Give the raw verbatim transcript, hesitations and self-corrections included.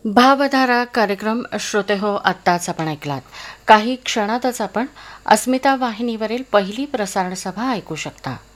भावधारा कार्यक्रम श्रोते हो आत्ताच आपण ऐकलात. काही क्षणातच आपण अस्मिता वाहिनीवरील पहिली प्रसारण सभा ऐकू शकता.